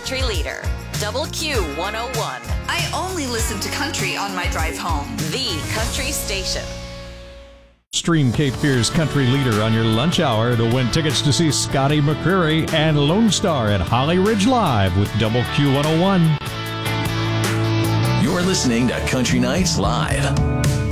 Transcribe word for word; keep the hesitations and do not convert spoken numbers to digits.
country leader, Double Q one oh one. I only listen to country on my drive home. The country station. Stream Cape Fear's country leader on your lunch hour to win tickets to see Scotty McCreery and Lone Star at Holly Ridge Live with Double Q one oh one. You're listening to Country Nights Live.